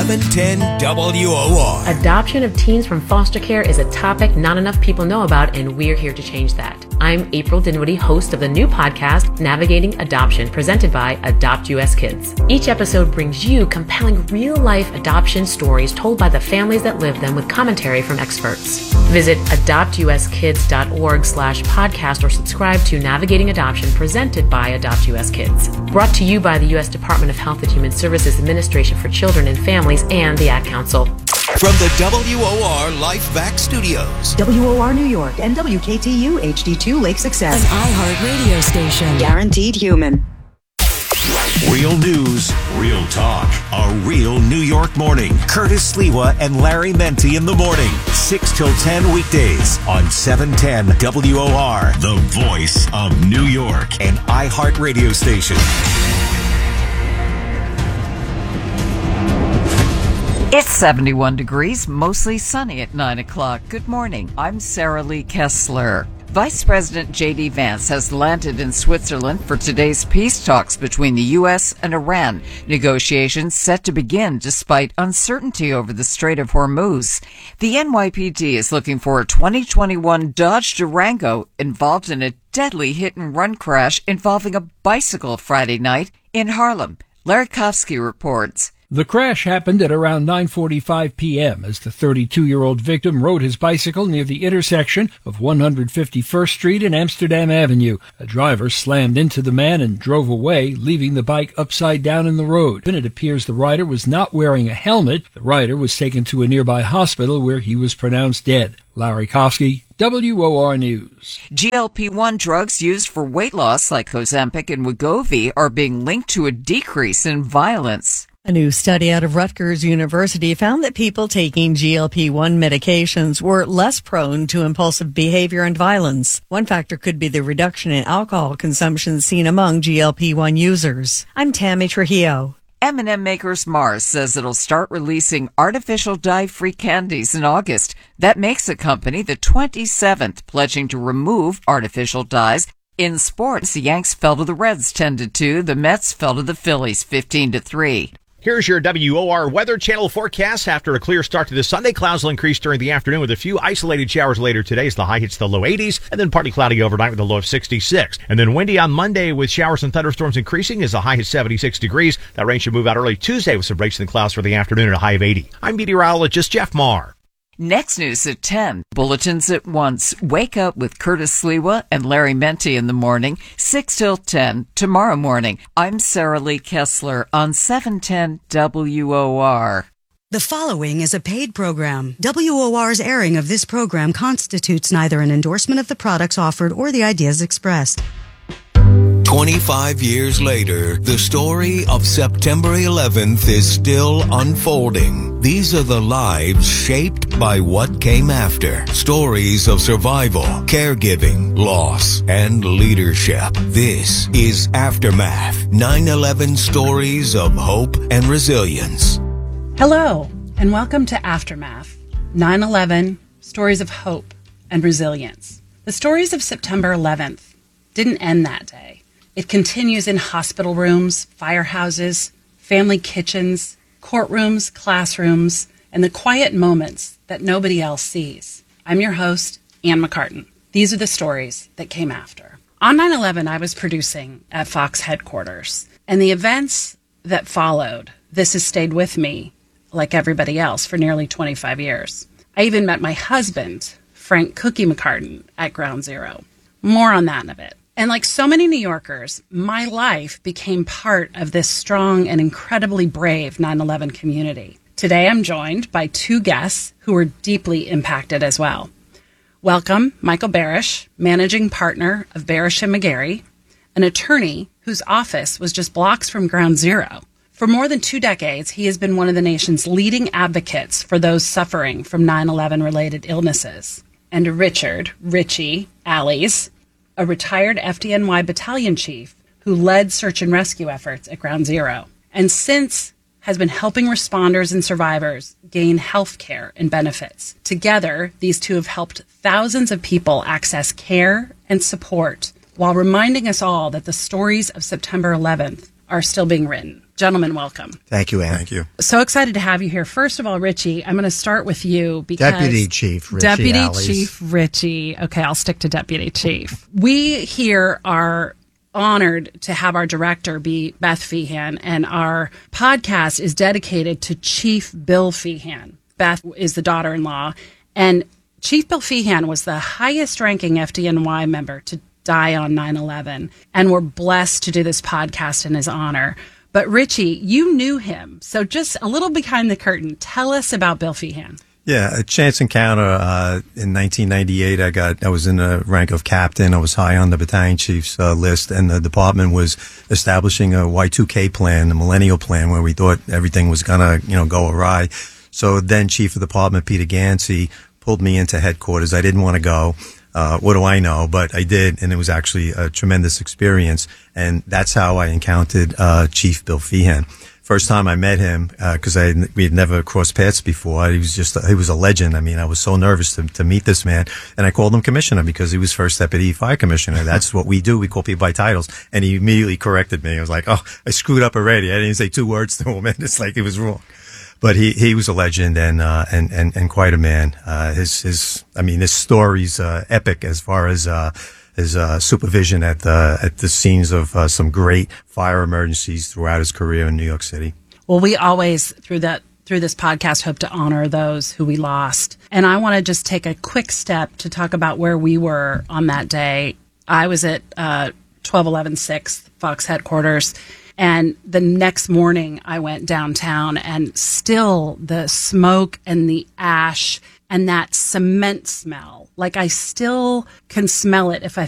710 WOR. Adoption of teens from foster care is a topic not enough people know about, and we're here to change that. I'm April Dinwiddie, host of the new podcast, Navigating Adoption, presented by Adopt US Kids. Each episode brings you compelling real-life adoption stories told by the families that live them with commentary from experts. Visit adoptuskids.org/podcast or subscribe to Navigating Adoption, presented by Adopt US Kids. Brought to you by the U.S. Department of Health and Human Services Administration for Children and Families and the Ad Council. From the WOR LifeVac Studios. WOR New York and WKTU HD2 Lake Success. An iHeart radio station. Guaranteed human. Real news, real talk. A real New York morning. Curtis Sliwa and Larry Menti in the morning. 6 till 10 weekdays on 710 WOR. The voice of New York. An iHeart radio station. It's 71 degrees, mostly sunny at 9 o'clock. Good morning. I'm Sarah Lee Kessler. Vice President J.D. Vance has landed in Switzerland for today's peace talks between the U.S. and Iran. Negotiations set to begin despite uncertainty over the Strait of Hormuz. The NYPD is looking for a 2021 Dodge Durango involved in a deadly hit-and-run crash involving a bicycle Friday night in Harlem. Larry Kofsky reports. The crash happened at around 9:45 p.m. as the 32-year-old victim rode his bicycle near the intersection of 151st Street and Amsterdam Avenue. A driver slammed into the man and drove away, leaving the bike upside down in the road. It appears the rider was not wearing a helmet. The rider was taken to a nearby hospital where he was pronounced dead. Larry Kofsky, WOR News. GLP-1 drugs used for weight loss like Ozempic and Wegovy are being linked to a decrease in violence. A new study out of Rutgers University found that people taking GLP-1 medications were less prone to impulsive behavior and violence. One factor could be the reduction in alcohol consumption seen among GLP-1 users. I'm Tammy Trujillo. M&M makers Mars says it'll start releasing artificial dye-free candies in August. That makes the company the 27th pledging to remove artificial dyes. In sports, the Yanks fell to the Reds 10-2. The Mets fell to the Phillies 15-3. Here's your WOR Weather Channel forecast. After a clear start to this Sunday, clouds will increase during the afternoon with a few isolated showers later today as the high hits the low 80s, and then partly cloudy overnight with a low of 66. And then windy on Monday with showers and thunderstorms increasing as the high hits 76 degrees. That rain should move out early Tuesday with some breaks in the clouds for the afternoon and a high of 80. I'm meteorologist Jeff Marr. Next news at 10. Bulletins at once. Wake up with Curtis Sliwa and Larry Menti in the morning, 6 till 10 tomorrow morning. I'm Sarah Lee Kessler on 710 WOR. The following is a paid program. WOR's airing of this program constitutes neither an endorsement of the products offered or the ideas expressed. 25 years later, the story of September 11th is still unfolding. These are the lives shaped by what came after. Stories of survival, caregiving, loss, and leadership. This is Aftermath, 9/11 stories of hope and resilience. Hello, and welcome to Aftermath, 9/11 stories of hope and resilience. The stories of September 11th didn't end that day. It continues in hospital rooms, firehouses, family kitchens, courtrooms, classrooms, and the quiet moments that nobody else sees. I'm your host, Ann McCartan. These are the stories that came after. On 9/11, I was producing at Fox headquarters, and the events that followed, this has stayed with me, like everybody else, for nearly 25 years. I even met my husband, Frank Cookie McCartan, at Ground Zero. More on that in a bit. And like so many New Yorkers, my life became part of this strong and incredibly brave 9/11 community. Today, I'm joined by two guests who were deeply impacted as well. Welcome, Michael Barish, managing partner of Barish & McGarry, an attorney whose office was just blocks from Ground Zero. For more than 2 decades, he has been one of the nation's leading advocates for those suffering from 9/11-related illnesses. And Richard, Richie, Allies, a retired FDNY battalion chief who led search and rescue efforts at Ground Zero, and since has been helping responders and survivors gain health care and benefits. Together, these two have helped thousands of people access care and support while reminding us all that the stories of September 11th are still being written. Gentlemen, welcome. Thank you, Ann. Thank you. So excited to have you here. First of all, Richie, I'm going to start with you because Deputy Chief Richie. Okay, I'll stick to Deputy Chief. We here are honored to have our director be Beth Feehan, and our podcast is dedicated to Chief Bill Feehan. Beth is the daughter-in-law, and Chief Bill Feehan was the highest-ranking FDNY member to die on 9/11, and we're blessed to do this podcast in his honor. But Richie, you knew him, so just a little behind the curtain. Tell us about Bill Feehan. Yeah, a chance encounter in 1998. I was in the rank of captain. I was high on the battalion chief's list, and the department was establishing a Y2K plan, the millennial plan, where we thought everything was gonna, go awry. So then Chief of the Department, Peter Gansey, pulled me into headquarters. I didn't want to go. What do I know? But I did, and it was actually a tremendous experience. And that's how I encountered Chief Bill Feehan. First time I met him, because we had never crossed paths before. He was a legend. I mean, I was so nervous to meet this man, and I called him commissioner because he was first deputy fire commissioner. That's what we do. We call people by titles. And he immediately corrected me. I was like, oh, I screwed up already. I didn't say 2 words to him, and it's like it was wrong. But he was a legend and quite a man. His story's epic as far as his supervision at the scenes of some great fire emergencies throughout his career in New York City. Well, we always through this podcast hope to honor those who we lost. And I want to just take a quick step to talk about where we were on that day. I was at 1211 6th Fox headquarters. And the next morning I went downtown, and still the smoke and the ash and that cement smell, like I still can smell it if I